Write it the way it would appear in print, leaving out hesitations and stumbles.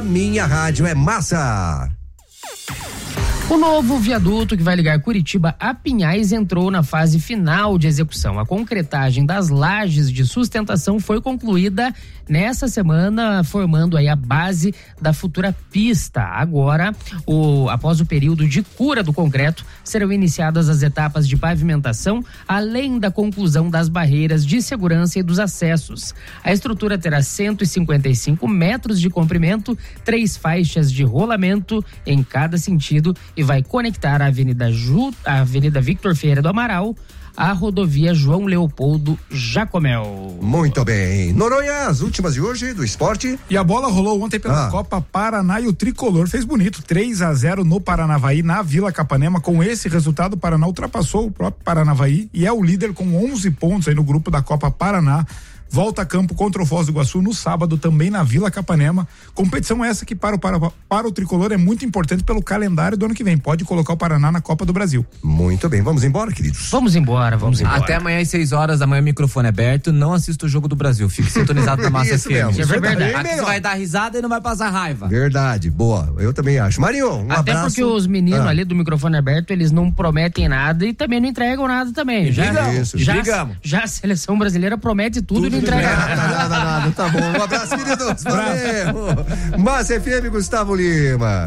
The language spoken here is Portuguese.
minha rádio é massa. O novo viaduto que vai ligar Curitiba a Pinhais entrou na fase final de execução. A concretagem das lajes de sustentação foi concluída nessa semana, formando aí a base da futura pista. Agora, após o período de cura do concreto, serão iniciadas as etapas de pavimentação, além da conclusão das barreiras de segurança e dos acessos. A estrutura terá 155 metros de comprimento, 3 faixas de rolamento em cada sentido e vai conectar a Avenida Victor Ferreira do Amaral à rodovia João Leopoldo Jacomel. Muito bem. Noronha, as últimas de hoje do esporte. E a bola rolou ontem pela Copa Paraná e o tricolor fez bonito, 3-0 no Paranavaí, na Vila Capanema. Com esse resultado, o Paraná ultrapassou o próprio Paranavaí e é o líder com 11 pontos aí no grupo da Copa Paraná. Volta a campo contra o Foz do Iguaçu no sábado, também na Vila Capanema. Competição essa que para o tricolor é muito importante pelo calendário do ano que vem. Pode colocar o Paraná na Copa do Brasil. Muito bem, vamos embora, queridos. Vamos embora. Até amanhã às 6 horas da manhã, microfone aberto. Não assista o Jogo do Brasil. Fique sintonizado na Massa FM. Isso é verdade. Aqui você vai dar risada e não vai passar raiva. Verdade, boa. Eu também acho. Marinho, até abraço. Porque os meninos ali do microfone aberto, eles não prometem nada e também não entregam nada também. Já a seleção brasileira promete tudo e não entrega nada. Nada. Tá bom. Um abraço, queridos. Valeu. Massa FM, Gustavo Lima.